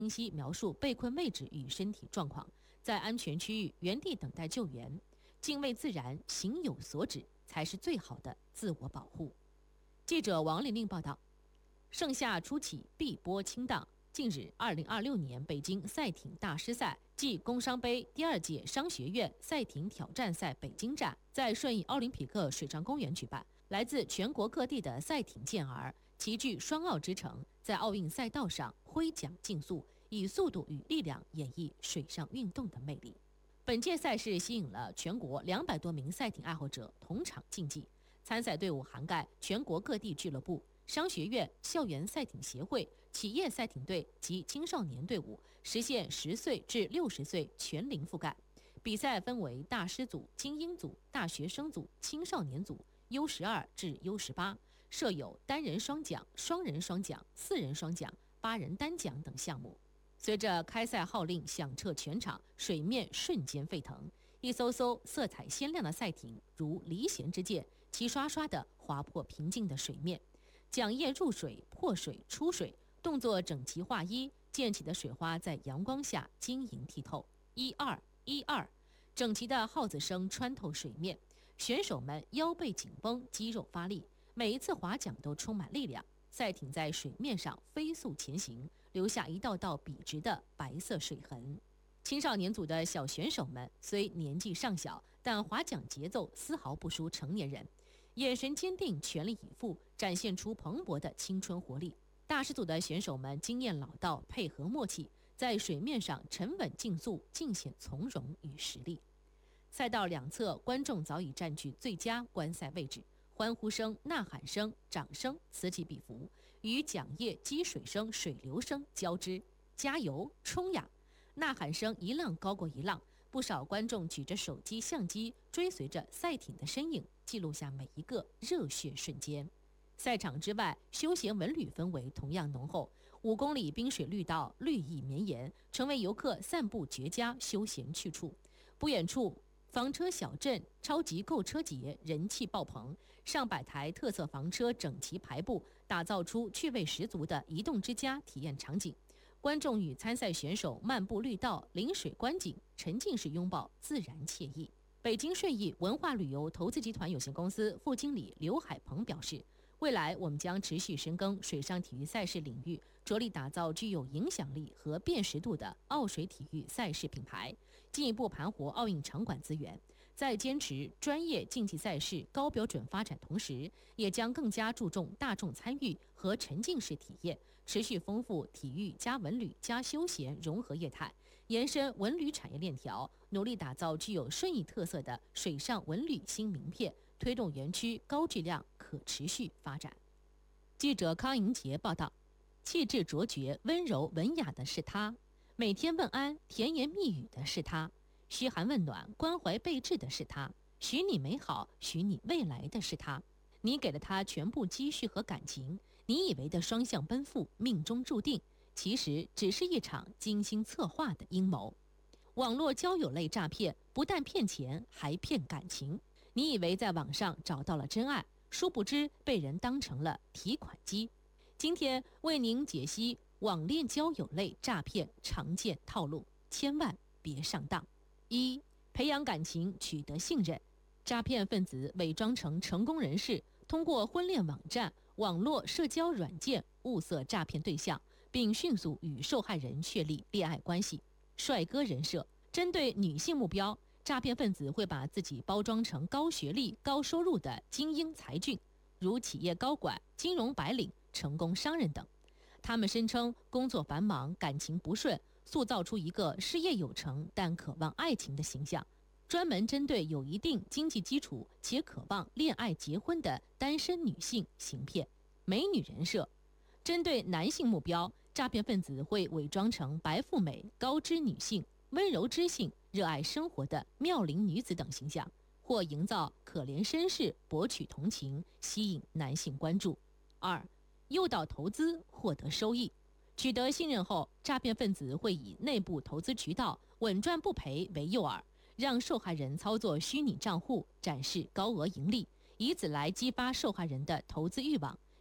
清晰描述被困位置与身体状况，在安全区域原地等待救援，敬畏自然，行有所指，才是最好的自我保护。记者王玲玲报道。盛夏初起，碧波倾荡。近日，2026年北京赛艇大师赛暨工商杯第2届商学院赛艇挑战赛北京站在顺义奥林匹克水上公园举办。来自全国各地的赛艇健儿齐聚双奥之城，在奥运赛道上挥桨竞速，以速度与力量演绎水上运动的魅力。本届赛事吸引了全国200多名赛艇爱好者同场竞技，参赛队伍涵盖全国各地俱乐部、商学院、校园赛艇协会、企业赛艇队及青少年队伍，实现10岁至60岁全龄覆盖。比赛分为大师组、精英组、大学生组、青少年组、U12至U18，设有单人双桨、双人双桨、4人双桨、8人单桨等项目。随着开赛号令响彻全场，水面瞬间沸腾，一艘艘色彩鲜亮的赛艇如离弦之箭，齐刷刷地划破平静的水面。桨叶入水、破水、出水，动作整齐划一，溅起的水花在阳光下晶莹剔透。1-2、1-2，整齐的号子声穿透水面，选手们腰背紧绷，肌肉发力，每一次划桨都充满力量。赛艇在水面上飞速前行，留下一道道笔直的白色水痕。青少年组的小选手们虽年纪尚小，但划桨节奏丝毫不输成年人，眼神坚定，全力以赴，展现出蓬勃的青春活力。大师组的选手们经验老道，配合默契，在水面上沉稳竞速，尽显从容与实力。赛道两侧，观众早已占据最佳观赛位置，欢呼声、呐喊声、掌声此起彼伏，与桨叶积水声、水流声交织。加油，冲呀！呐喊声一浪高过一浪，不少观众举着手机相机，追随着赛艇的身影，记录下每一个热血瞬间。赛场之外，休闲文旅氛围同样浓厚，5公里滨水绿道绿意绵延，成为游客散步绝佳休闲去处。不远处，房车小镇、超级购车节人气爆棚，上百台特色房车整齐排布，打造出趣味十足的移动之家体验场景。观众与参赛选手漫步绿道，临水观景，沉浸式拥抱自然惬意。北京顺义文化旅游投资集团有限公司副经理刘海鹏表示，未来我们将持续深耕水上体育赛事领域，着力打造具有影响力和辨识度的奥水体育赛事品牌，进一步盘活奥运场馆资源。在坚持专业竞技赛事高标准发展同时，也将更加注重大众参与和沉浸式体验，持续丰富体育加文旅加休闲融合业态，延伸文旅产业链条，努力打造具有顺义特色的水上文旅新名片，推动园区高质量可持续发展。记者康莹杰报道，气质卓绝、温柔文雅的是他，每天问安、甜言蜜语的是他，嘘寒问暖、关怀备至的是他，许你美好、许你未来的是他。你给了他全部积蓄和感情，你以为的双向奔赴、命中注定，其实只是一场精心策划的阴谋。网络交友类诈骗不但骗钱，还骗感情。你以为在网上找到了真爱，殊不知被人当成了提款机。今天为您解析网恋交友类诈骗常见套路，千万别上当。1、培养感情，取得信任。诈骗分子伪装成成功人士，通过婚恋网站、网络社交软件物色诈骗对象，并迅速与受害人确立恋爱关系。帅哥人设，针对女性目标，诈骗分子会把自己包装成高学历、高收入的精英才俊，如企业高管、金融白领、成功商人等。他们声称工作繁忙、感情不顺，塑造出一个事业有成但渴望爱情的形象，专门针对有一定经济基础且渴望恋爱结婚的单身女性行骗。美女人设，针对男性目标，诈骗分子会伪装成白富美、高知女性、温柔知性、热爱生活的妙龄女子等形象，或营造可怜绅士，博取同情，吸引男性关注。2、诱导投资，获得收益。取得信任后，诈骗分子会以内部投资渠道稳赚不赔为诱饵，让受害人操作虚拟账户，展示高额盈利，以此来激发受害人的投资欲望，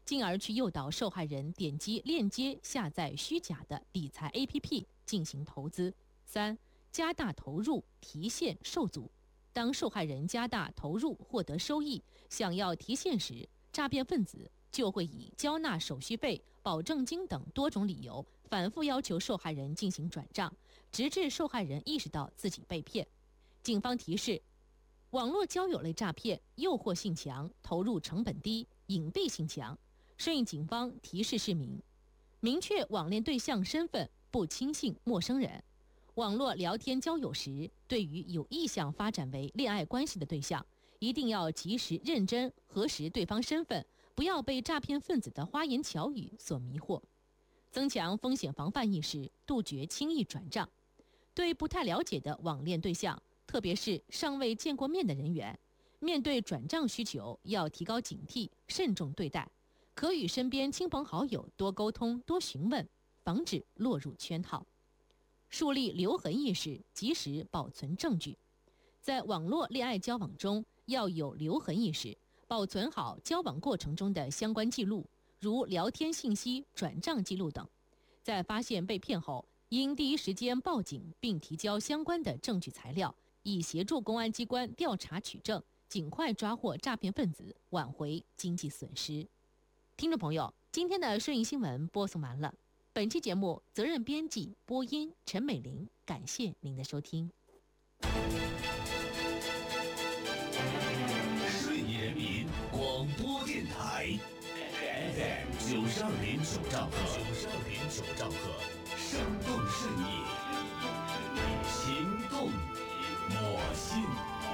进而去诱导受害人点击链接下载虚假的理财 APP 进行投资。3、加大投入，提现受阻。当受害人加大投入获得收益，想要提现时，诈骗分子就会以交纳手续费、保证金等多种理由，反复要求受害人进行转账，直至受害人意识到自己被骗。警方提示：网络交友类诈骗诱惑性强，投入成本低，隐蔽性强。顺义警方提示市民，明确网恋对象身份，不轻信陌生人。网络聊天交友时，对于有意向发展为恋爱关系的对象，一定要及时认真核实对方身份，不要被诈骗分子的花言巧语所迷惑。增强风险防范意识，杜绝轻易转账。对不太了解的网恋对象，特别是尚未见过面的人员，面对转账需求要提高警惕，慎重对待，可与身边亲朋好友多沟通、多询问，防止落入圈套。树立留痕意识，及时保存证据。在网络恋爱交往中，要有留痕意识，保存好交往过程中的相关记录，如聊天信息、转账记录等。在发现被骗后，应第一时间报警并提交相关的证据材料，以协助公安机关调查取证，尽快抓获诈骗分子，挽回经济损失。听众朋友，今天的顺义新闻播送完了。本期节目责任编辑播音陈美玲，感谢您的收听。 顺义人民广播电台 FM 92.9兆赫，生动顺义，行动我心。